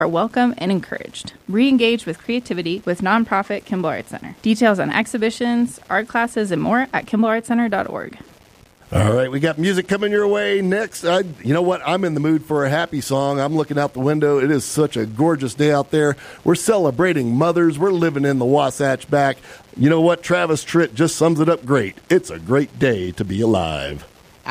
are welcome and encouraged. Re-engage with creativity with nonprofit Kimball Arts Center. Details on exhibitions, art classes, and more at kimballartcenter.org. All right, we got music coming your way next. You know what? I'm in the mood for a happy song. I'm looking out the window. It is such a gorgeous day out there. We're celebrating mothers. We're living in the Wasatch back. You know what? Travis Tritt just sums it up great. It's a great day to be alive.